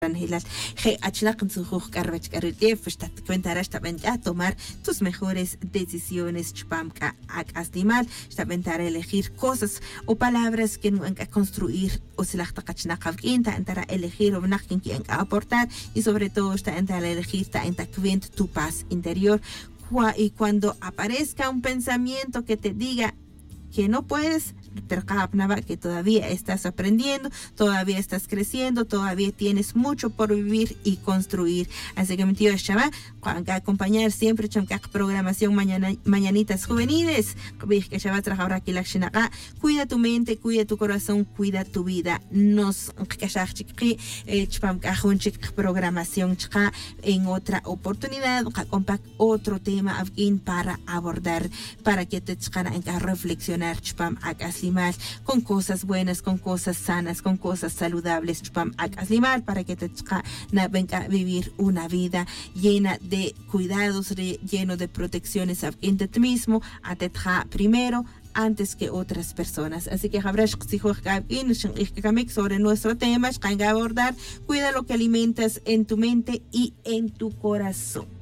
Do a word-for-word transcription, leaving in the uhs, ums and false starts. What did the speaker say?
Hilal, que achnaq en su juj carvech carretef, está cuentará esta a tomar tus mejores decisiones, chpamka ak aslimal, está a elegir cosas o palabras que no a construir o se la tacachnaq avquinta, entara elegir o nakin quien aportar y sobre todo está a elegir ta enta cuent tu paz interior. Y cuando aparezca un pensamiento que te diga que no puedes, que todavía estás aprendiendo, todavía estás creciendo, todavía tienes mucho por vivir y construir. Así que mi tío Chava, a acompañar siempre chamca programación mañana, mañanitas juveniles. Que Chava trabaja aquí la Xinaga. Cuida tu mente, cuida tu corazón, cuida tu vida. Nos programación en otra oportunidad, otro tema para abordar, para que te en reflexionar con cosas buenas, con cosas sanas, con cosas saludables, para que te venga a vivir una vida llena de cuidados, lleno de protecciones en ti mismo, a ti primero, antes que otras personas. Así que habrá sobre nuestro tema, abordar, cuida lo que alimentas en tu mente y en tu corazón.